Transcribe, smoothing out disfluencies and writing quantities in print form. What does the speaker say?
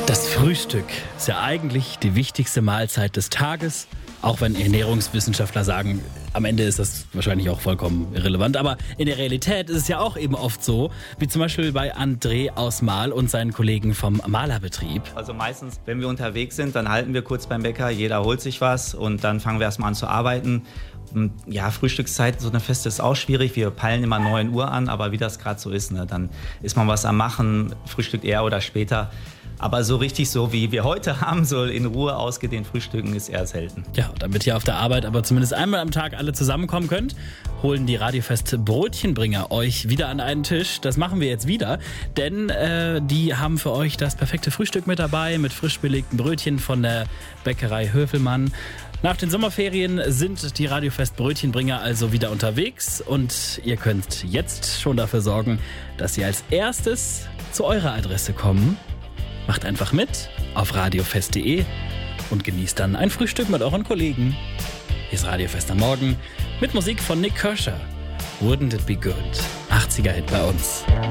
Das Frühstück ist ja eigentlich die wichtigste Mahlzeit des Tages, auch wenn Ernährungswissenschaftler sagen, am Ende ist das wahrscheinlich auch vollkommen irrelevant. Aber in der Realität ist es ja auch eben oft so, wie zum Beispiel bei André aus Marl und seinen Kollegen vom Malerbetrieb. Also meistens, wenn wir unterwegs sind, dann halten wir kurz beim Bäcker, jeder holt sich was und dann fangen wir erstmal an zu arbeiten. Und ja, Frühstückszeit, so eine Feste ist auch schwierig. Wir peilen immer 9 Uhr an, aber wie das gerade so ist, ne, dann ist man was am Machen, frühstückt eher oder später. Aber so richtig so, wie wir heute haben, so in Ruhe ausgedehnt frühstücken, ist eher selten. Ja, damit ihr auf der Arbeit aber zumindest einmal am Tag alle zusammenkommen könnt, holen die Radiofest Brötchenbringer euch wieder an einen Tisch. Das machen wir jetzt wieder, denn die haben für euch das perfekte Frühstück mit dabei, mit frisch belegten Brötchen von der Bäckerei Höfelmann. Nach den Sommerferien sind die Radiofest Brötchenbringer also wieder unterwegs und ihr könnt jetzt schon dafür sorgen, dass sie als erstes zu eurer Adresse kommen. Macht einfach mit auf radiofest.de und genießt dann ein Frühstück mit euren Kollegen. Hier ist Radiofest am Morgen mit Musik von Nick Kershaw. Wouldn't it be good? 80er Hit bei uns.